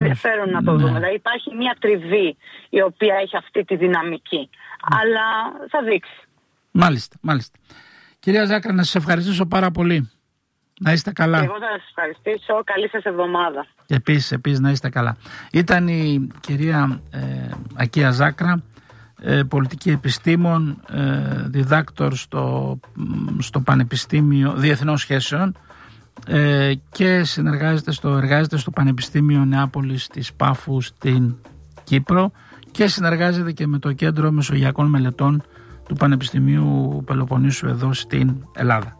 ενδιαφέρον να το δούμε. Δηλαδή υπάρχει μια τριβή η οποία έχει αυτή τη δυναμική. Αλλά θα δείξει. Μάλιστα. Κυρία Ζάκρα, να σας ευχαριστήσω πάρα πολύ. Να είστε καλά. Και εγώ θα σας ευχαριστήσω. Καλή σας εβδομάδα. Επίσης να είστε καλά. Ήταν η κυρία Ακία Ζάκρα, πολιτική επιστήμον, διδάκτορ στο Πανεπιστήμιο Διεθνών Σχέσεων και εργάζεται στο Πανεπιστήμιο Νεάπολης της Πάφου στην Κύπρο και συνεργάζεται και με το Κέντρο Μεσογειακών Μελετών του Πανεπιστημίου Πελοποννήσου εδώ στην Ελλάδα.